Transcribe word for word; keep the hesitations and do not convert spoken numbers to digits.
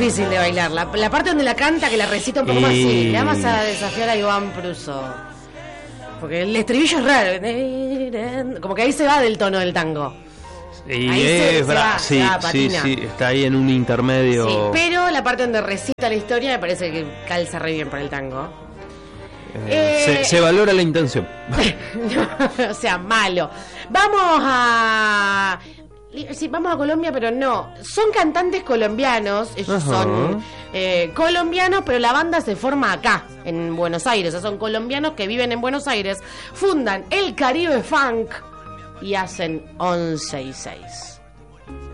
difícil de bailar. La, la parte donde la canta, que la recita un poco Y- más, sí. Le vamos a desafiar a Iván Pruso. Porque el estribillo es raro. Como que ahí se va del tono del tango. Y Ahí se- es se bra- va, sí, se va, sí, patina. sí, está ahí en un intermedio. Sí, pero la parte donde recita la historia me parece que calza re bien para el tango. Eh, Eh, se, se valora la intención. No, o sea, malo. Vamos a... Sí, vamos a Colombia, pero no. Son cantantes colombianos. Ellos Ajá. son eh, colombianos, pero la banda se forma acá, en Buenos Aires. O sea, son colombianos que viven en Buenos Aires. Fundan el Caribe Funk y hacen once y seis.